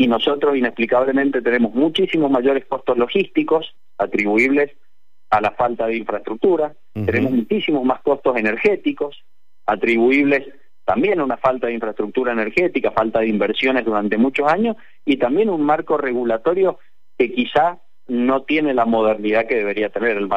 y nosotros inexplicablemente tenemos muchísimos mayores costos logísticos atribuibles a la falta de infraestructura, tenemos muchísimos más costos energéticos atribuibles también a una falta de infraestructura energética, falta de inversiones durante muchos años, y también un marco regulatorio que quizá no tiene la modernidad que debería tener.